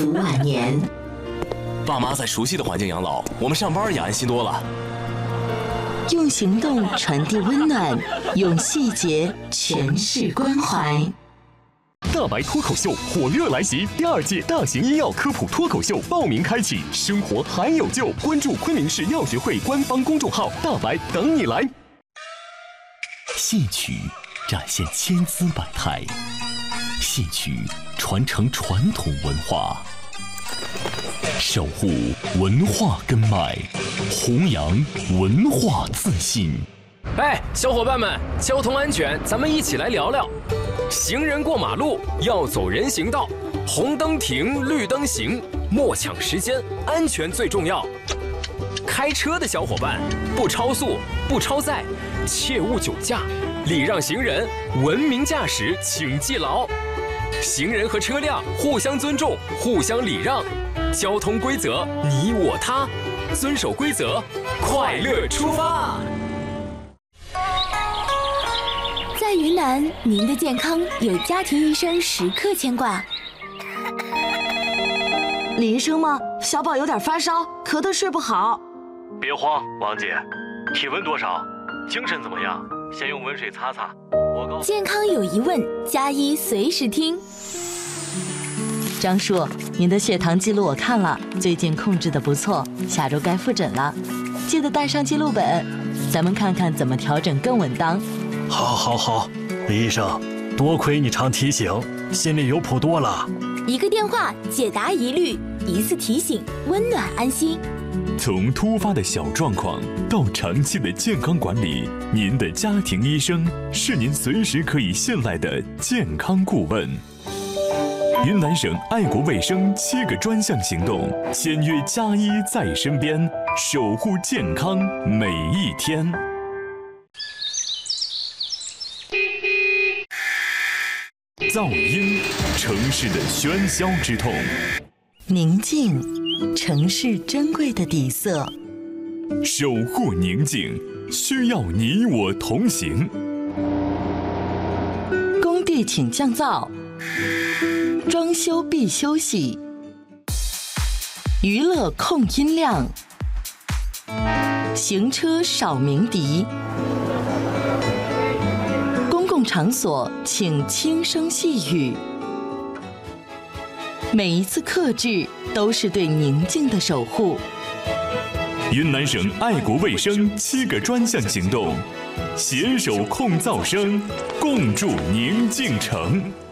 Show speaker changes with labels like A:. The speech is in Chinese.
A: 福晚年。
B: 爸妈在熟悉的环境养老，我们上班也安心多了。
A: 用行动传递温暖，用细节诠释关怀。
C: 大白脱口秀火热来袭，第2届大型医药科普脱口秀报名开启，生活还有救！关注昆明市药学会官方公众号“大白”，等你来。戏曲展现千姿百态，戏曲传承传统文化，守护文化根脉，弘扬文化自信。
D: 哎，小伙伴们，交通安全，咱们一起来聊聊。行人过马路要走人行道，红灯停，绿灯行，莫抢时间，安全最重要。开车的小伙伴，不超速，不超载，切勿酒驾，礼让行人，文明驾驶，请记牢。行人和车辆互相尊重，互相礼让，交通规则你我他，遵守规则，快乐出发。
E: 在云南，您的健康有家庭医生时刻牵挂。
F: 李医生吗？小宝有点发烧，咳得睡不好。
G: 别慌，王姐，体温多少？精神怎么样？先用温水擦擦。
E: 健康有疑问，加医随时听。
F: 张叔，您的血糖记录我看了，最近控制得不错，下周该复诊了，记得带上记录本，咱们看看怎么调整更稳当。
G: 好，李医生，多亏你常提醒，心里有谱多了。
E: 一个电话解答疑虑，一次提醒温暖安心。
C: 从突发的小状况到长期的健康管理，您的家庭医生是您随时可以信赖的健康顾问。云南省爱国卫生7个专项行动，签约加医在身边，守护健康每一天。噪音，城市的喧嚣之痛；
A: 宁静，城市珍贵的底色。
C: 守护宁静，需要你我同行。
A: 工地请降噪，装修必休息。娱乐控音量，行车少鸣笛。公共场所请轻声细语。每一次克制都是对宁静的守护。
C: 云南省爱国卫生7个专项行动，携手控噪声，共筑宁静城。